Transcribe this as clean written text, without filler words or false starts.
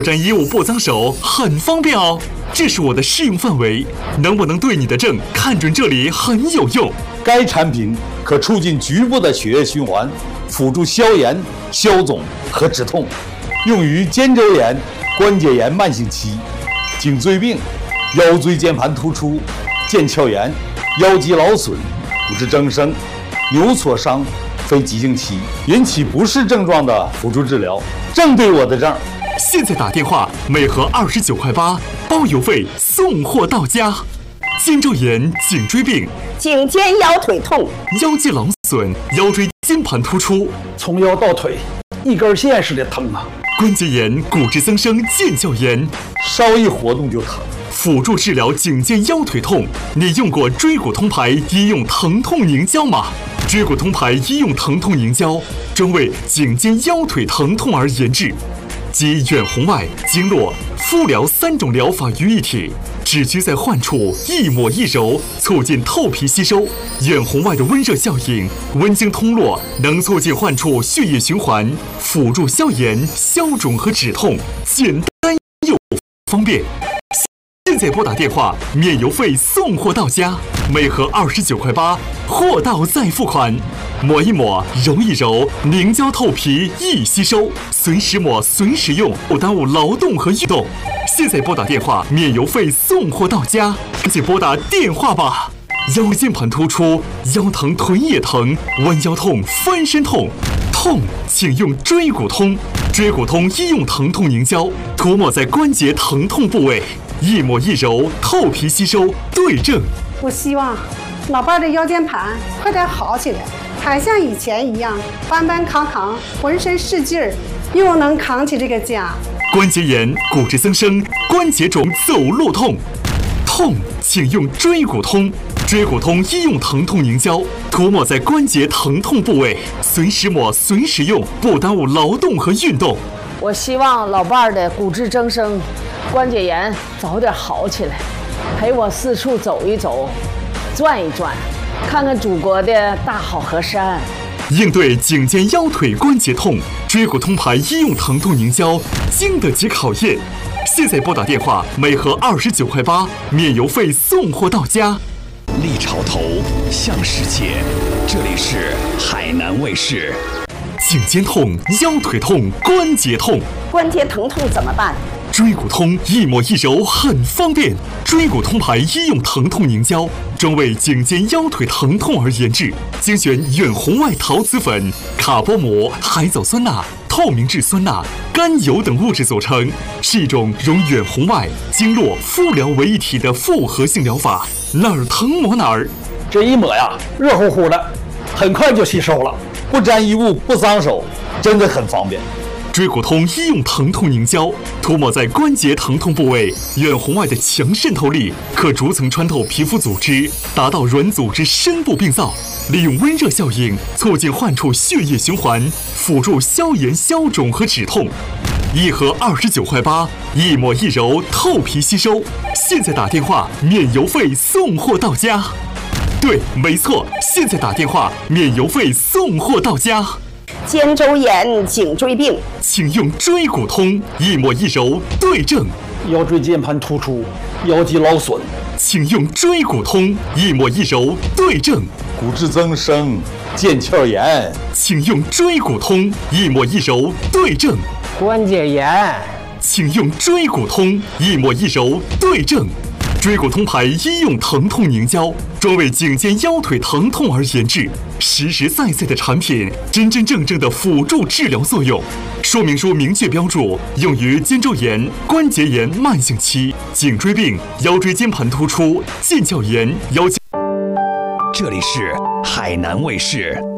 沾衣物不脏手，很方便哦。这是我的适用范围，能不能对你的症看准这里很有用。 该产品可促进局部的血液循环，辅助消炎、消肿和止痛，用于肩周炎、关节炎慢性期、颈椎病、腰椎间盘突出、腱鞘炎、腰肌劳损、骨质增生、扭挫伤、非急性期引起不适症状的辅助治疗，正对我的症。 现在打电话，每盒29.8块，包邮费送货到家。肩周炎、颈椎病、 颈肩腰腿痛、 腰肌劳损、腰椎间盘突出， 从腰到腿一根线似的疼啊！ 关节炎、骨质增生、腱鞘炎， 稍一活动就疼。 辅助治疗颈肩腰腿痛，你用过椎骨通牌医用疼痛凝胶吗？椎骨通牌医用疼痛凝胶专为颈肩腰腿疼痛而研制，集远红外、经络、敷疗3种疗法于一体，只需在患处一抹一揉，促进透皮吸收。远红外的温热效应，温经通络，能促进患处血液循环，辅助消炎、消肿和止痛，简单又方便。现在拨打电话，免邮费送货到家，每盒29.8块，货到再付款。抹一抹，揉一揉，凝胶透皮易吸收，随时抹随时用，不耽误劳动和运动。现在拨打电话，免邮费送货到家，赶紧拨打电话吧。腰间盘突出、腰疼腿也疼、弯腰痛、翻身痛，请用椎骨通。椎骨通医用疼痛凝胶，涂抹在关节疼痛部位，一抹一揉，透皮吸收，对症。 我希望老伴的腰间盘快点好起来，还像以前一样搬搬扛扛，浑身是劲儿，又能扛起这个家。 关节炎、骨质增生、关节肿、走路痛，请用椎骨通。椎骨通医用疼痛凝胶，涂抹在关节疼痛部位，随时抹随时用，不耽误劳动和运动。 我希望老伴儿的骨质增生、关节炎早点好起来，陪我四处走一走，转一转，看看祖国的大好河山。 应对颈肩腰腿关节痛，椎骨通牌医用疼痛凝胶经得起考验。现在拨打电话，每盒29.8块，免邮费送货到家。 立潮头向世界，这里是海南卫视。 颈肩痛、腰腿痛、关节痛， 关节疼痛怎么办？ 椎骨通一抹一揉很方便。椎骨通牌医用疼痛凝胶专为颈肩腰腿疼痛而研制，精选远红外陶瓷粉、卡波膜、海藻酸钠、透明质酸钠、甘油等物质组成，是一种融远红外、经络、敷疗为一体的复合性疗法，哪儿疼抹哪儿。 这一抹呀，热乎乎的，很快就吸收了， 不沾衣物不脏手，真的很方便。 椎骨通医用疼痛凝胶涂抹在关节疼痛部位，远红外的强渗透力可逐层穿透皮肤组织，达到软组织深部病灶，利用温热效应促进患处血液循环，辅助消炎消肿和止痛。一盒29.8块，一抹一揉，透皮吸收。现在打电话，免邮费送货到家。对，没错，现在打电话，免邮费送货到家。 肩周炎、颈椎病， 请用椎骨通，一抹一揉，对症。 腰椎间盘突出、腰肌劳损， 请用椎骨通，一抹一揉，对症。 骨质增生、腱鞘炎， 请用椎骨通，一抹一揉，对症。 关节炎， 请用椎骨通，一抹一揉，对症。椎骨通牌医用疼痛凝胶专为颈肩腰腿疼痛而研制，实实在在的产品，真真正正的辅助治疗作用。说明书明确标注，用于肩周炎、关节炎慢性期、颈椎病、腰椎间盘突出、腱鞘炎、腰。 这里是海南卫视。